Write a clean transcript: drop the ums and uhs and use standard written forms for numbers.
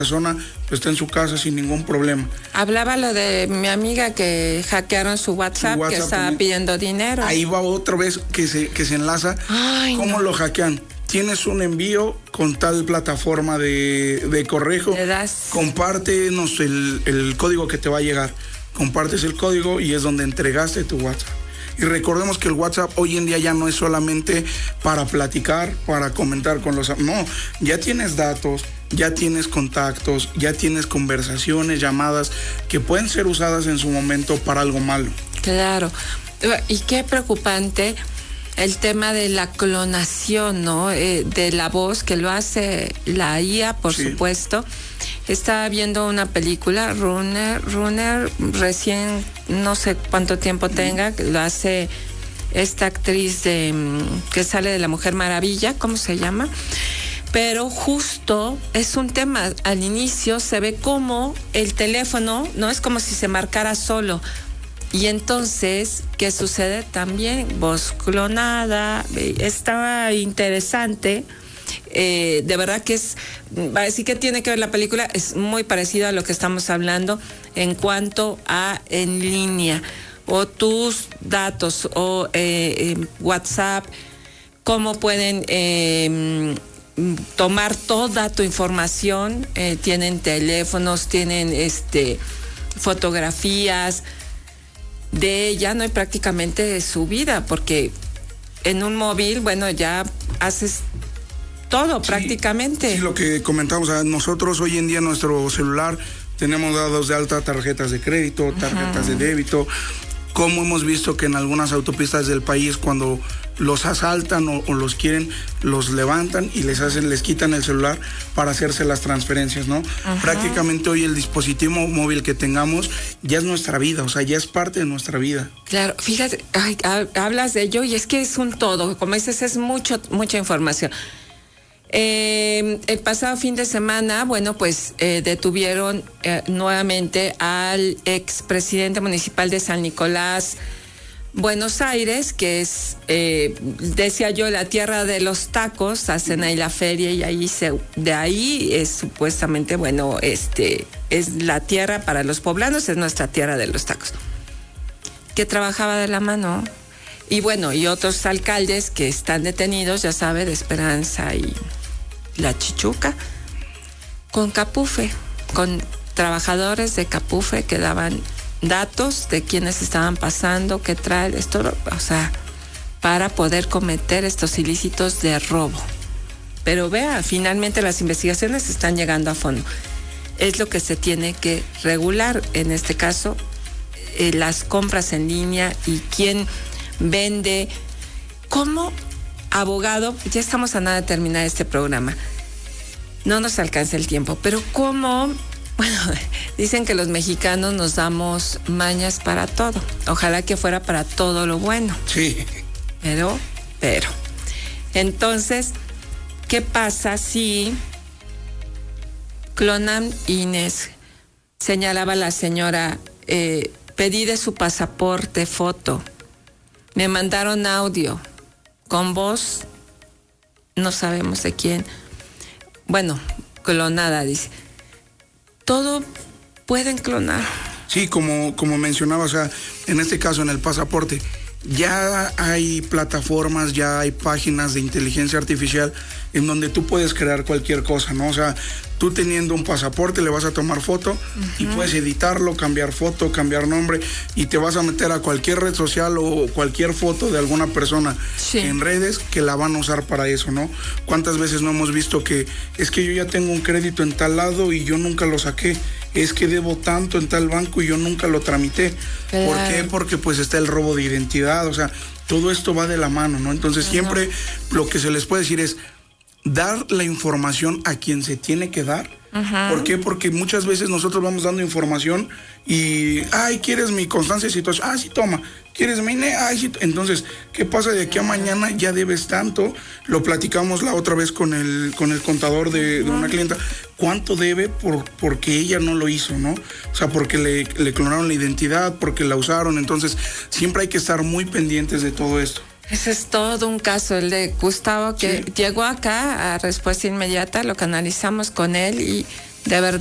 persona está en su casa sin ningún problema. Hablaba lo de mi amiga que hackearon su WhatsApp que estaba también pidiendo dinero. Ahí va otra vez que se enlaza. Ay, ¿Cómo lo hackean? Tienes un envío con tal plataforma de correo, compártenos el código que te va a llegar. Compartes el código y es donde entregaste tu WhatsApp. Y recordemos que el WhatsApp hoy en día ya no es solamente para platicar, para comentar con los... No, ya tienes datos, ya tienes contactos, ya tienes conversaciones, llamadas que pueden ser usadas en su momento para algo malo. Claro. Y qué preocupante el tema de la clonación, ¿no? De la voz, que lo hace la IA, por supuesto. Estaba viendo una película, Runner, recién, no sé cuánto tiempo tenga, lo hace esta actriz que sale de La Mujer Maravilla, ¿cómo se llama? Pero justo es un tema, al inicio se ve como el teléfono, no es como si se marcara solo. Y entonces, ¿qué sucede? También voz clonada, estaba interesante. De verdad que sí que tiene que ver la película, es muy parecida a lo que estamos hablando en cuanto a en línea, o tus datos, o WhatsApp, cómo pueden tomar toda tu información, tienen teléfonos, tienen fotografías de ella, ¿no? Y prácticamente su vida, porque en un móvil, bueno, ya haces todo prácticamente. Sí, lo que comentamos, nosotros hoy en día en nuestro celular tenemos dados de alta tarjetas de crédito, tarjetas de débito, como hemos visto que en algunas autopistas del país cuando los asaltan o los quieren, los levantan y les quitan el celular para hacerse las transferencias, ¿no? Prácticamente hoy el dispositivo móvil que tengamos ya es nuestra vida, o sea, ya es parte de nuestra vida. Claro, fíjate, hablas de ello y es que es un todo, como dices, es mucha información. El pasado fin de semana, bueno, pues detuvieron nuevamente al expresidente municipal de San Nicolás, Buenos Aires, que es, decía yo, la tierra de los tacos. Hacen ahí la feria y ahí de ahí es supuestamente, bueno, es la tierra para los poblanos, es nuestra tierra de los tacos, que trabajaba de la mano. Y bueno, y otros alcaldes que están detenidos, ya sabe, de Esperanza y La Chichuca, con Capufe, con trabajadores de Capufe que daban datos de quienes estaban pasando, qué trae esto, o sea, para poder cometer estos ilícitos de robo. Pero vea, finalmente las investigaciones están llegando a fondo. Es lo que se tiene que regular, en este caso, las compras en línea y quién vende. Como abogado, ya estamos a nada de terminar este programa, no nos alcanza el tiempo, pero cómo, bueno, dicen que los mexicanos nos damos mañas para todo, ojalá que fuera para todo lo bueno. Sí. Pero, entonces, ¿qué pasa si clonan INES? Señalaba la señora, pedí de su pasaporte foto, me mandaron audio con voz, no sabemos de quién, bueno, clonada, dice. Todo pueden clonar. Sí, como mencionaba, o sea, en este caso en el pasaporte, ya hay plataformas, ya hay páginas de inteligencia artificial en donde tú puedes crear cualquier cosa, ¿no? O sea, tú teniendo un pasaporte le vas a tomar foto y puedes editarlo, cambiar foto, cambiar nombre y te vas a meter a cualquier red social o cualquier foto de alguna persona en redes que la van a usar para eso, ¿no? ¿Cuántas veces no hemos visto que es que yo ya tengo un crédito en tal lado y yo nunca lo saqué? Es que debo tanto en tal banco y yo nunca lo tramité. Claro. ¿Por qué? Porque pues está el robo de identidad, o sea, todo esto va de la mano, ¿no? Entonces siempre lo que se les puede decir es dar la información a quien se tiene que dar. ¿Por qué? Porque muchas veces nosotros vamos dando información y, ¿quieres mi constancia de situación? Sí, toma. ¿Quieres mi INE? Sí. Entonces, ¿qué pasa de aquí a mañana? Ya debes tanto. Lo platicamos la otra vez con el contador de una clienta. ¿Cuánto debe porque ella no lo hizo, no? O sea, porque le clonaron la identidad, porque la usaron. Entonces, siempre hay que estar muy pendientes de todo esto. Ese es todo un caso, el de Gustavo, que llegó acá a respuesta inmediata, lo canalizamos con él y De verdad.